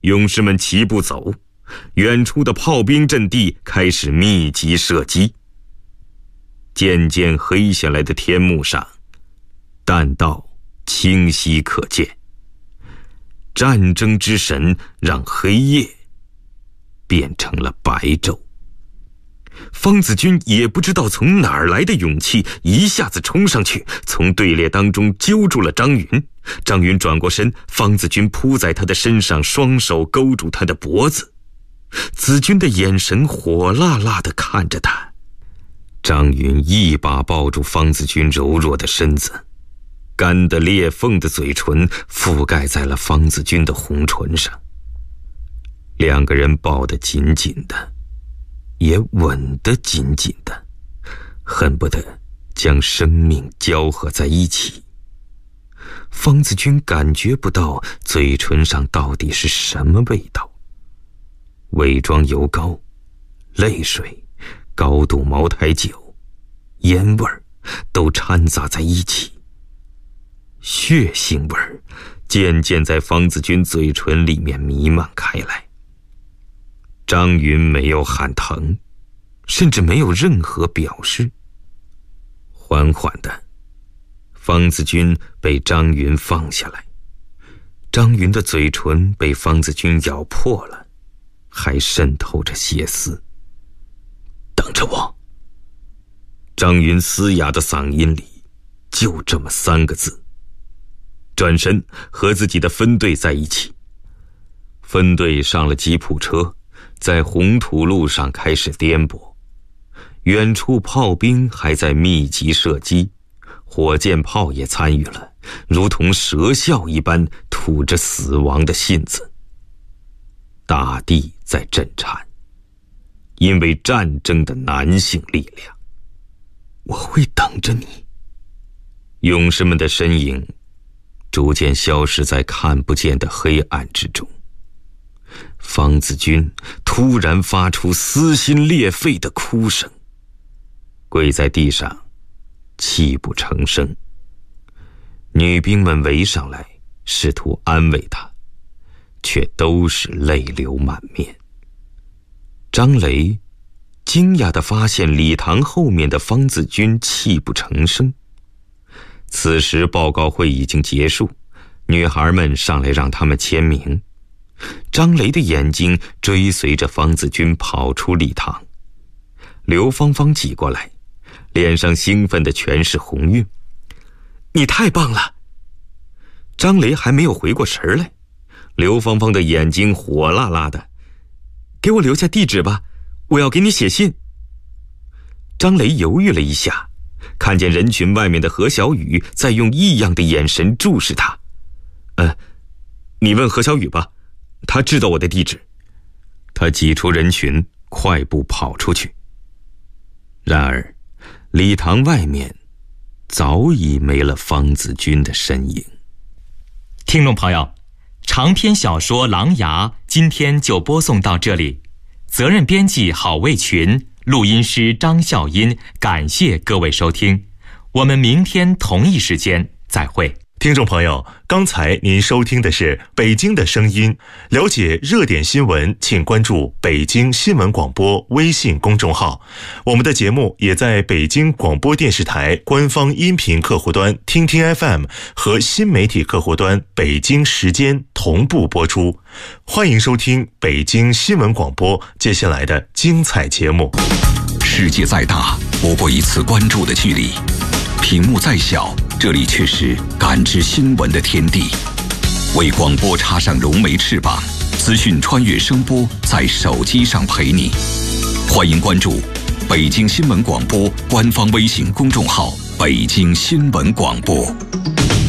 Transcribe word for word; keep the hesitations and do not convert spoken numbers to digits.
勇士们齐步走，远处的炮兵阵地开始密集射击。渐渐黑下来的天幕上，弹道清晰可见。战争之神让黑夜变成了白昼。方子军也不知道从哪儿来的勇气，一下子冲上去，从队列当中揪住了张云。张云转过身，方子军扑在他的身上，双手勾住他的脖子。子军的眼神火辣辣地看着他。张云一把抱住方子军柔弱的身子，干得裂缝的嘴唇覆盖在了方子军的红唇上。两个人抱得紧紧的，也吻得紧紧的，恨不得将生命交合在一起。方子军感觉不到嘴唇上到底是什么味道，伪装油膏、泪水、高度茅台酒、烟味儿都掺杂在一起，血腥味儿渐渐在方子军嘴唇里面弥漫开来。张云没有喊疼，甚至没有任何表示。缓缓的，方子军被张云放下来，张云的嘴唇被方子军咬破了，还渗透着血丝。等着我。张云嘶哑的嗓音里就这么三个字，转身和自己的分队在一起。分队上了吉普车，在红土路上开始颠簸。远处炮兵还在密集射击，火箭炮也参与了，如同蛇啸一般吐着死亡的信子。大地在震颤，因为战争的男性力量。我会等着你。勇士们的身影逐渐消失在看不见的黑暗之中。方子军突然发出撕心裂肺的哭声，跪在地上泣不成声。女兵们围上来试图安慰他，却都是泪流满面。张雷惊讶地发现礼堂后面的方子军泣不成声。此时报告会已经结束，女孩们上来让他们签名。张雷的眼睛追随着方子军跑出礼堂。刘芳芳挤过来，脸上兴奋的全是红晕。你太棒了！张雷还没有回过神来，刘芳芳的眼睛火辣辣的。给我留下地址吧，我要给你写信。张雷犹豫了一下，看见人群外面的何小雨在用异样的眼神注视他。呃，你问何小雨吧，他知道我的地址。他挤出人群，快步跑出去。然而礼堂外面早已没了方子军的身影。 听众朋友，长篇小说《狼牙》今天就播送到这里，责任编辑郝卫群，录音师张笑音，感谢各位收听，我们明天同一时间再会。 听众朋友，刚才您收听的是北京的声音。了解热点新闻，请关注北京新闻广播微信公众号。我们的节目也在北京广播电视台官方音频客户端听听 F M 和新媒体客户端北京时间同步播出。欢迎收听北京新闻广播接下来的精彩节目。 世界再大，不过一次关注的距离；屏幕再小，这里却是感知新闻的天地。为广播插上融媒翅膀，资讯穿越声波，在手机上陪你。欢迎关注北京新闻广播官方微信公众号北京新闻广播。